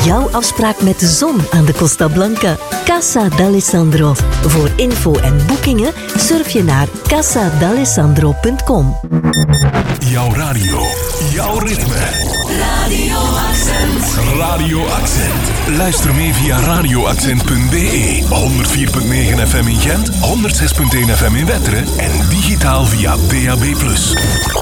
jouw afspraak met de zon aan de Costa Blanca. Casa d'Alessandro. Voor info en boekingen surf je naar casadalessandro.com. Jouw radio, jouw ritme. Radio Accent. Radio Accent. Luister mee via radioaccent.be. 104.9 FM in Gent, 106.1 FM in Wetteren en digitaal via DAB+.